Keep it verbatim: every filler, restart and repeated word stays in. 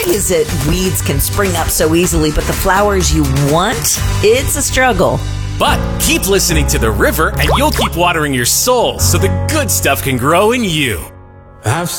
is it weeds can spring up so easily, but the flowers you want, it's a struggle. But keep listening to the river and you'll keep watering your soul so the good stuff can grow in you. I've